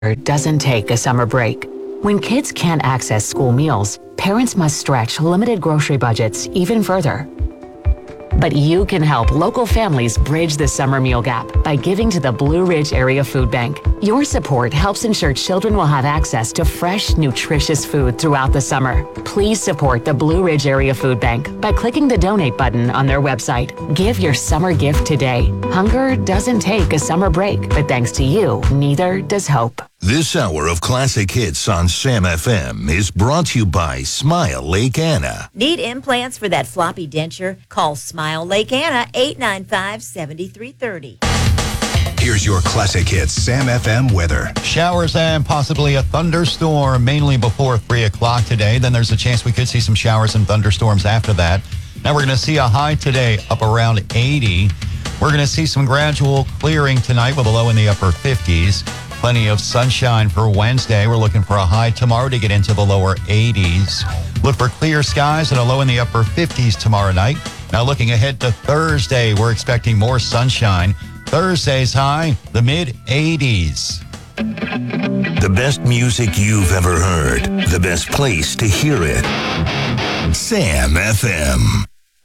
doesn't take a summer break. When kids can't access school meals, parents must stretch limited grocery budgets even further. But you can help local families bridge the summer meal gap by giving to the Blue Ridge Area Food Bank. Your support helps ensure children will have access to fresh, nutritious food throughout the summer. Please support the Blue Ridge Area Food Bank by clicking the donate button on their website. Give your summer gift today. Hunger doesn't take a summer break, but thanks to you, neither does hope. This hour of classic hits on Sam FM is brought to you by Smile Lake Anna. Need implants for that floppy denture? Call Smile Lake Anna, 895-7330. Here's your classic hits Sam FM weather. Showers and possibly a thunderstorm, mainly before 3 o'clock today. Then there's a chance we could see some showers and thunderstorms after that. Now we're going to see a high today up around 80. We're going to see some gradual clearing tonight with a low in the upper 50s. Plenty of sunshine for Wednesday. We're looking for a high tomorrow to get into the lower 80s. Look for clear skies and a low in the upper 50s tomorrow night. Now looking ahead to Thursday, we're expecting more sunshine. Thursday's high, the mid-80s. The best music you've ever heard. The best place to hear it. Sam FM.